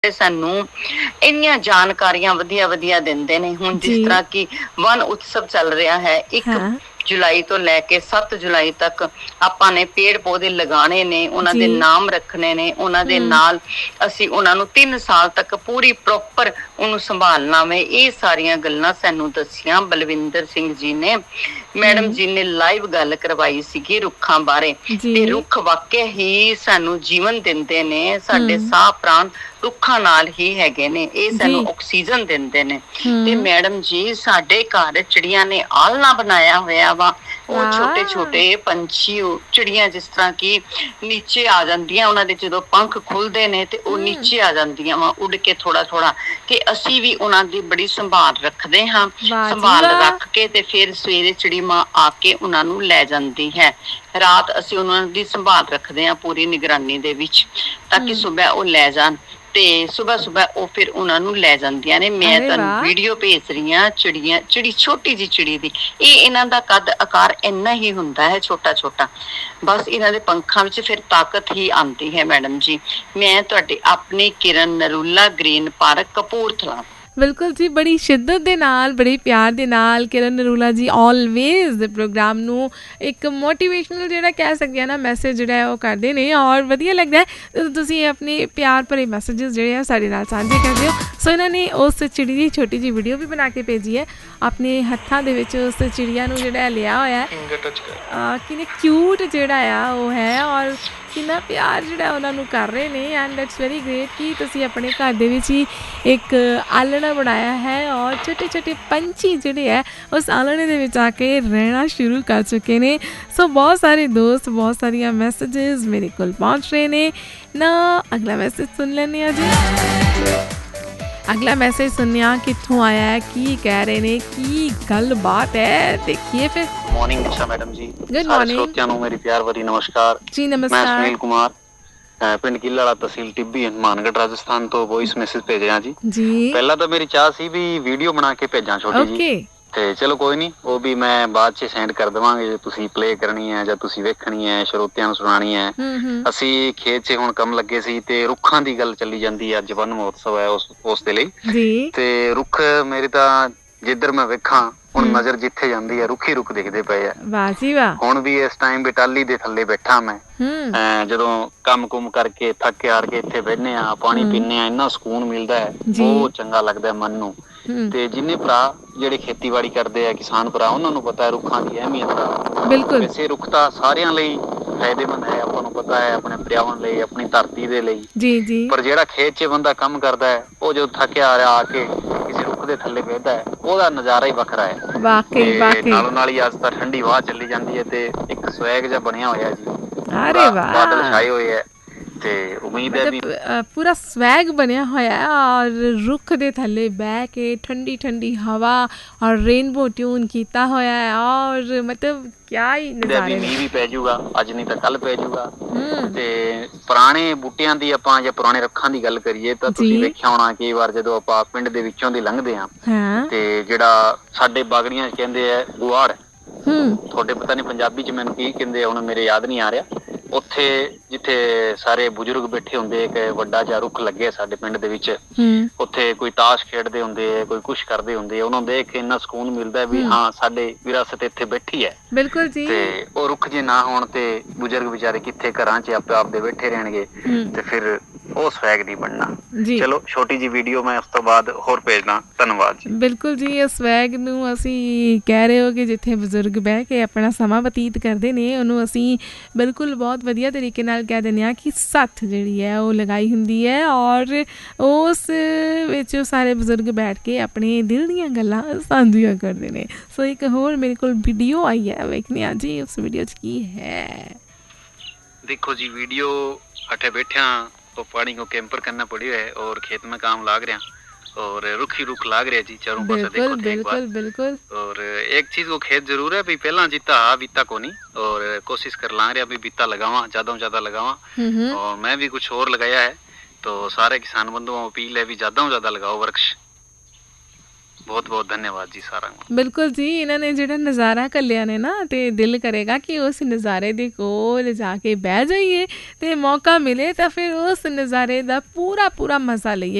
ਸਾਨੂੰ ਇੰਨੀਆਂ ਜਾਣਕਾਰੀਆਂ ਵਧੀਆ ਦਿੰਦੇ ਨੇ। ਹੁਣ ਜਿਸ ਜੀ। ਤਰ੍ਹਾਂ ਕਿ ਵਨ ਉਤਸਵ ਚੱਲ ਰਿਹਾ ਹੈ, 1 हाँ। ਜੁਲਾਈ ਤੋਂ ਲੈ ਕੇ 7 ਜੁਲਾਈ ਤੱਕ ਆਪਾਂ ਨੇ ਪੇੜ ਪੌਦੇ ਲਗਾਉਣੇ ਨੇ, ਉਹਨਾਂ जी। ਦੇ ਨਾਮ ਰੱਖਣੇ ਨੇ, ਉਹਨਾਂ ਦੇ हुँ। ਨਾਲ ਅਸੀਂ ਉਹਨਾਂ ਨੂੰ 3 ਸਾਲ ਤੱਕ ਪੂਰੀ ਪ੍ਰੋਪਰ ਉਹਨੂੰ ਸੰਭਾਲਣਾ ਵੇ। ਇਹ ਸਾਰੀਆਂ ਗੱਲਾਂ ਸਾਨੂੰ ਦੱਸੀਆਂ ਬਲਵਿੰਦਰ ਸਿੰਘ ਜੀ ਨੇ। ਮੈਡਮ हुँ। ਜੀ ਨੇ ਲਾਈਵ ਗੱਲ ਕਰਵਾਈ ਸੀਗੀ ਰੁੱਖਾਂ ਬਾਰੇ, ਤੇ जी। ਰੁੱਖ ਵਾਕਿਆ ਹੀ ਸਾਨੂੰ ਜੀਵਨ ਦਿੰਦੇ ਨੇ। ਸਾਡੇ हुँ। ਸਾਹ ਪ੍ਰਾਣ ਰੁੱਖਾਂ ਨਾਲ ਹੀ ਹੈਗੇ ਨੇ, ਇਹ जी। ਸਾਨੂੰ ਆਕਸੀਜਨ ਦਿੰਦੇ ਨੇ। ਤੇ हुँ। ਮੈਡਮ ਜੀ ਸਾਡੇ ਘਰ ਚਿੜੀਆਂ ਨੇ ਆਲਣਾ ਬਣਾਇਆ ਹੋਇਆ ਵਾ। ਉਹ ਛੋਟੇ वाह! ਛੋਟੇ ਪੰਛੀ, ਚਿੜੀਆਂ ਜਿਸ ਤਰ੍ਹਾਂ ਕਿ ਨੀਚੇ ਆ ਜਾਂਦੀਆਂ, ਉਹਨਾਂ ਦੇ ਜਦੋਂ ਪੰਖ ਖੁੱਲਦੇ ਨੇ ਤੇ ਉਹ हुँ। ਨੀਚੇ ਆ ਜਾਂਦੀਆਂ ਵਾ ਉੱਡ ਕੇ ਥੋੜਾ ਥੋੜਾ, ਕਿ ਅਸੀਂ ਵੀ ਉਹਨਾਂ ਦੀ ਬੜੀ ਸੰਭਾਲ ਰੱਖਦੇ ਹਾਂ। वाह जी ਸੰਭਾਲ वाह! ਰੱਖ ਕੇ ਤੇ ਫਿਰ ਸਵੇਰੇ ਚਿੜੀ ਮਾਂ ਆ ਕੇ ਉਹਨਾਂ ਨੂੰ ਲੈ ਜਾਂਦੀ ਹੈ। ਰਾਤ ਅਸੀਂ ਉਹਨਾਂ ਦੀ ਸੰਭਾਲ ਰੱਖਦੇ ਹਾਂ ਪੂਰੀ ਨਿਗਰਾਨੀ ਦੇ ਵਿੱਚ, ਤਾਂ ਕਿ हुँ। ਸੁਬਹ ਉਹ ਲੈ ਜਾਣ। ਤੇ ਸੁਬਹ ਉਹ ਫਿਰ ਉਹਨਾਂ ਨੂੰ ਲੈ ਜਾਂਦੀਆਂ ਨੇ। ਮੈਂ अरे ਤੁਹਾਨੂੰ वाह! ਵੀਡੀਓ ਭੇਜ ਰਹੀ ਹਾਂ ਚਿੜੀ ਛੋਟੀ ਜਿਹੀ ਚਿੜੀ ਦੀ। ਇਹ ਇਹਨਾਂ ਦਾ ਕੱਦ ਆਕਾਰ ਇੰਨਾ ਹੀ ਹੁੰਦਾ ਹੈ, ਛੋਟਾ ਛੋਟਾ। ਬਸ ਇਹਨਾਂ ਦੇ ਪੰਖਾਂ ਵਿੱਚ ਫਿਰ ਤਾਕਤ ਹੀ ਆਉਂਦੀ ਹੈ। ਮੈਡਮ ਜੀ, ਮੈਂ ਤੁਹਾਡੀ ਆਪਣੀ ਕਿਰਨ ਨਰੂਲਾ, ਗ੍ਰੀਨ ਪਾਰਕ, ਕਪੂਰਥਲਾ। ਬਿਲਕੁਲ ਜੀ, ਬੜੀ ਸ਼ਿੱਦਤ ਦੇ ਨਾਲ, ਬੜੇ ਪਿਆਰ ਦੇ ਨਾਲ ਕਿਰਨ ਨਰੂਲਾ ਜੀ ਆਲਵੇਜ਼ ਦੇ ਪ੍ਰੋਗਰਾਮ ਨੂੰ ਇੱਕ ਮੋਟੀਵੇਸ਼ਨਲ ਜਿਹੜਾ ਕਹਿ ਸਕਦੇ ਆ ਨਾ ਮੈਸੇਜ ਜਿਹੜਾ ਹੈ ਉਹ ਕਰਦੇ ਨੇ, ਔਰ ਵਧੀਆ ਲੱਗਦਾ ਹੈ ਜਦੋਂ ਤੁਸੀਂ ਆਪਣੇ ਪਿਆਰ ਭਰੇ ਮੈਸੇजेस ਜਿਹੜੇ ਆ ਸਾਡੇ ਨਾਲ ਸਾਂਝੇ ਕਰਦੇ ਹੋ। ਸੋ ਇਹਨਾਂ ਨੇ ਉਸ ਚਿੜੀ ਦੀ ਛੋਟੀ ਜਿਹੀ ਵੀਡੀਓ ਵੀ ਬਣਾ ਕੇ ਭੇਜੀ ਹੈ, ਆਪਣੇ ਹੱਥਾਂ ਦੇ ਵਿੱਚ ਉਸ ਚਿੜੀਆਂ ਨੂੰ ਜਿਹੜਾ ਲਿਆ ਹੋਇਆ ਹੈ। ਕਿੰਨੇ ਕਿਊਟ ਜਿਹੜਾ ਆ ਉਹ ਹੈ, ਔਰ ਕਿੰਨਾ ਪਿਆਰ ਜਿਹੜਾ ਉਹਨਾਂ ਨੂੰ ਕਰ ਰਹੇ ਨੇ। ਐਂਡ ਇਟਸ ਵੈਰੀ ਗ੍ਰੇਟ ਕਿ ਤੁਸੀਂ ਆਪਣੇ ਘਰ ਦੇ ਵਿੱਚ ਹੀ ਇੱਕ ਆਲਣਾ ਬਣਾਇਆ ਹੈ, ਔਰ ਛੋਟੇ ਛੋਟੇ ਪੰਛੀ ਜਿਹੜੇ ਹੈ ਉਸ ਆਲਣੇ ਦੇ ਵਿੱਚ ਆ ਕੇ ਰਹਿਣਾ ਸ਼ੁਰੂ ਕਰ ਚੁੱਕੇ ਨੇ। ਸੋ ਬਹੁਤ ਸਾਰੇ ਦੋਸਤ, ਬਹੁਤ ਸਾਰੀਆਂ ਮੈਸੇजेस ਮੇਰੇ ਕੋਲ ਪਹੁੰਚ ਰਹੇ ਨੇ ਨਾ। ਅਗਲਾ ਮੈਸੇਜ ਸੁਣ ਲੈਂਦੇ ਹਾਂ ਜੀ। अगला मैसेज सुनने कितों आया है, की कह रहे ने, की गल बात है, देखिए फिर। मॉर्निंग निशा मैडम जी, गुड मॉर्निंग। श्रोतियां नु मेरी प्यार भरी नमस्कार जी। मैं नमस्कार। सुनील कुमार, पिंड किलाड़ा, तहसील टिब्बी, हनुमानगढ़, राजस्थान तो वॉइस मैसेज भेजे जी। जी। पहला तो मेरी चाह सी भी वीडियो बना के भेजा छोटी जी, ਤੇ ਚਲੋ ਕੋਈ ਨਹੀਂ, ਉਹ ਵੀ ਮੈਂ ਬਾਅਦ 'ਚ ਸੈਂਡ ਕਰ ਦੇਵਾਂਗੇ ਜੇ ਤੁਸੀਂ ਪਲੇ ਕਰਨੀ ਹੈ ਜਾਂ ਤੁਸੀਂ ਵੇਖਣੀ ਹੈ, ਸਰੋਤਿਆਂ ਨੂੰ ਸੁਣਾਣੀ ਹੈ। ਅਸੀਂ ਖੇਤ 'ਚ ਹੁਣ ਕੰਮ ਲੱਗੇ ਸੀ ਤੇ ਰੁੱਖਾਂ ਦੀ ਗੱਲ ਚੱਲੀ ਜਾਂਦੀ ਹੈ, ਅੱਜ ਵਨ ਮਹੋਤਸਵ ਹੈ ਉਸ ਦੇ ਲਈ ਜੀ। ਤੇ ਰੁੱਖ ਮੇਰੇ ਤਾਂ ਜਿੱਧਰ ਮੈਂ ਵੇਖਾਂ ਹੁਣ ਨਜ਼ਰ ਜਿੱਥੇ ਜਾਂਦੀ ਹੈ ਰੁੱਖ ਹੀ ਰੁੱਖ ਦਿਖਦੇ ਪਏ ਆ। ਵਾਹ ਜੀ ਵਾਹ। ਹੁਣ ਵੀ ਇਸ ਟਾਈਮ ਬਟਾਲੀ ਦੇ ਥੱਲੇ ਬੈਠਾ ਮੈਂ, ਜਦੋਂ ਕੰਮ ਕੁਮ ਕਰਕੇ ਥੱਕ ਕੇ ਹਾਰ ਕੇ ਇੱਥੇ ਬਹਿਨੇ ਆ, ਪਾਣੀ ਪੀਨੇ ਆ, ਇੰਨਾ ਸਕੂਨ ਮਿਲਦਾ ਹੈ, ਬਹੁਤ ਚੰਗਾ ਲੱਗਦਾ ਮਨ ਨੂੰ। ਤੇ ਜਿੰਨੇ ਭਰਾ ਜਿਹੜੇ ਖੇਤੀਬਾੜੀ ਕਰਦੇ ਆ, ਕਿਸਾਨ ਭਰਾ, ਉਹਨਾਂ ਨੂੰ ਪਤਾ ਹੈ ਰੁੱਖਾਂ ਦੀ ਅਹਿਮੀਅਤ ਦਾ। ਬਿਲਕੁਲ। ਵੈਸੇ ਰੁੱਖ ਤਾਂ ਸਾਰਿਆਂ ਲਈ ਫਾਇਦੇਮੰਦ ਹੈ, ਆਪਾਂ ਨੂੰ ਪਤਾ ਹੈ, ਆਪਣੇ ਪਰਿਆਵਰਨ ਲਈ, ਆਪਣੀ ਧਰਤੀ ਦੇ ਲਈ। ਜੀ ਜੀ। ਪਰ ਜਿਹੜਾ ਖੇਤ 'ਚ ਬੰਦਾ ਕੰਮ ਕਰਦਾ ਹੈ, ਉਹ ਜਦੋਂ ਥੱਕਿਆ ਆ ਰਿਹਾ ਆ ਕੇ ਕਿਸੇ ਰੁੱਖ ਦੇ ਥੱਲੇ ਬਹਿਦਾ ਹੈ, ਉਹਦਾ ਨਜ਼ਾਰਾ ਹੀ ਵੱਖਰਾ ਹੈ। ਵਾਕਈ ਵਾਕਈ। ਨਾਲੋਂ ਨਾਲ ਹੀ ਅੱਜ ਤਾਂ ਠੰਡੀ ਹਵਾ ਚੱਲੀ ਜਾਂਦੀ ਹੈ ਤੇ ਇੱਕ ਸਵੈਗ ਜਿਹਾ ਬਣਿਆ ਹੋਇਆ ਜੀ। ਅਰੇ ਵਾਹ। ਬਾਦਲ ਛਾਏ ਹੋਏ ਹੈ ਤੇ ਉਮੀਦ ਹੈ ਵੀ ਪੂਰਾ ਸਵੈਗ ਬਣਿਆ ਹੋਇਆ ਹੈ, ਔਰ ਰੁੱਖ ਦੇ ਥੱਲੇ ਬਹਿ ਕੇ ਠੰਡੀ ਠੰਡੀ ਹਵਾ ਔਰ ਰੇਨਬੋ ਟਿਊਨ ਕੀਤਾ ਹੋਇਆ ਹੈ, ਔਰ ਮਤਲਬ ਕਿਆ ਹੀ ਨਜ਼ਾਰੇ। ਮੀਂਹ ਵੀ ਪੈ ਜਾਊਗਾ ਅੱਜ, ਨਹੀਂ ਤਾਂ ਕੱਲ ਪੈ ਜਾਊਗਾ। ਤੇ ਪੁਰਾਣੇ ਬੂਟਿਆਂ ਦੀ ਆਪਾਂ ਜਾਂ ਪੁਰਾਣੇ ਰੁੱਖਾਂ ਦੀ ਗੱਲ ਕਰੀਏ ਤਾਂ ਤੁਸੀਂ ਵੇਖਿਆ ਹੋਣਾ ਕਈ ਵਾਰ ਜਦੋਂ ਆਪਾਂ ਪਿੰਡ ਦੇ ਵਿੱਚੋਂ ਦੀ ਲੰਘਦੇ ਹਾਂ ਤੇ ਜਿਹੜਾ ਸਾਡੇ ਬਾਗੜੀਆਂ ਕਹਿੰਦੇ ਆ ਗੁਆੜ, ਤੁਹਾਡੇ ਪਤਾ ਨਹੀਂ ਪੰਜਾਬੀ 'ਚ ਮੈਨੂੰ ਕੀ ਕਹਿੰਦੇ ਆ, ਹੁਣ ਮੇਰੇ ਯਾਦ ਨਹੀਂ ਆ ਰਿਹਾ। ਉੱਥੇ ਜਿੱਥੇ ਸਾਰੇ ਬਜ਼ੁਰਗ ਬੈਠੇ ਹੁੰਦੇ, ਇੱਕ ਵੱਡਾ ਜਿਹਾ ਰੁੱਖ ਲੱਗੇ ਸਾਡੇ ਪਿੰਡ ਦੇ ਵਿੱਚ, ਉੱਥੇ ਕੋਈ ਤਾਸ਼ ਖੇਡਦੇ ਹੁੰਦੇ ਆ, ਕੋਈ ਕੁਛ ਕਰਦੇ ਹੁੰਦੇ ਆ, ਉਹਨਾਂ ਨੂੰ ਦੇਖ ਕੇ ਇੰਨਾ ਸਕੂਨ ਮਿਲਦਾ ਵੀ ਹਾਂ ਸਾਡੇ ਵਿਰਾਸਤ ਇੱਥੇ ਬੈਠੀ ਹੈ। ਬਿਲਕੁਲ ਜੀ। ਤੇ ਉਹ ਰੁੱਖ ਜੇ ਨਾ ਹੋਣ ਤੇ ਬਜ਼ੁਰਗ ਵਿਚਾਰੇ ਕਿੱਥੇ ਘਰਾਂ 'ਚ ਆਪਦੇ ਬੈਠੇ ਰਹਿਣਗੇ ਤੇ ਫਿਰ ਉਹ ਸਵੈਗ ਨਹੀਂ ਬਣਨਾ। ਚਲੋ ਛੋਟੀ ਜੀ ਵੀਡੀਓ ਮੈਂ ਉਸ ਤੋਂ ਬਾਅਦ ਹੋਰ ਭੇਜਦਾ। ਧੰਨਵਾਦ ਜੀ। ਬਿਲਕੁਲ ਜੀ, ਇਸ ਸਵੈਗ ਨੂੰ ਅਸੀਂ ਕਹਿ ਰਹੇ ਹੋ ਕਿ ਜਿੱਥੇ ਬਜ਼ੁਰਗ ਬਹਿ ਕੇ ਆਪਣਾ ਸਮਾਂ ਬਤੀਤ ਕਰਦੇ ਨੇ, ਉਹਨੂੰ ਅਸੀਂ ਬਿਲਕੁਲ ਬਹੁਤ ਵਧੀਆ ਤਰੀਕੇ ਨਾਲ ਕਹਿ ਦਿੰਦੇ ਹਾਂ ਕਿ ਸੱਥ ਜਿਹੜੀ ਹੈ ਉਹ ਲਗਾਈ ਹੁੰਦੀ ਹੈ, ਔਰ ਉਸ ਵਿੱਚ ਸਾਰੇ ਬਜ਼ੁਰਗ ਬੈਠ ਕੇ ਆਪਣੇ ਦਿਲ ਦੀਆਂ ਗੱਲਾਂ ਸਾਂਝੀਆਂ ਕਰਦੇ ਨੇ। ਸੋ ਇੱਕ ਹੋਰ ਮੇਰੇ ਕੋਲ ਵੀਡੀਓ ਆਈ ਹੈ, ਵੇਖਦੇ ਹਾਂ ਜੀ ਉਸ ਵੀਡੀਓ 'ਚ ਕੀ ਹੈ। देखो जी वीडियो अठे बैठे तो पानी को कैंपर करना पड़ी है और खेत में काम लाग रहा और रुख ही रुख लाग रहा जी चारों पासे। देखो बिल्कुल बिल्कुल। और एक चीज वो खेत जरूर है भी पहला जीता हा बीता को नहीं, और कोशिश कर ला रहा भी बीता लगावा, ज्यादा ज्यादा लगावा। और मैं भी कुछ और लगाया है, तो सारे किसान बंधुओं को अपील है भी ज्यादा लगाओ वृक्ष। ਬਹੁਤ ਬਹੁਤ ਧੰਨਵਾਦ ਜੀ ਸਾਰਿਆਂ ਨੂੰ। ਬਿਲਕੁਲ ਜੀ, ਇਹਨਾਂ ਨੇ ਜਿਹੜਾ ਨਜ਼ਾਰਾ ਘੱਲਿਆ ਨੇ ਨਾ, ਤੇ ਦਿਲ ਕਰੇਗਾ ਕਿ ਉਸ ਨਜ਼ਾਰੇ ਦੇ ਕੋਲ ਜਾ ਕੇ ਬਹਿ ਜਾਈਏ, ਤੇ ਮੌਕਾ ਮਿਲੇ ਤਾਂ ਫਿਰ ਉਸ ਨਜ਼ਾਰੇ ਦਾ ਪੂਰਾ ਮਜ਼ਾ ਲਈਏ।